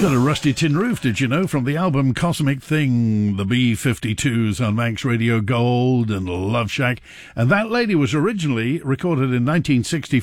got a rusty tin roof, did you know? From the album Cosmic Thing, the B-52s on Manx Radio Gold and Love Shack. And That Lady was originally recorded in 1964.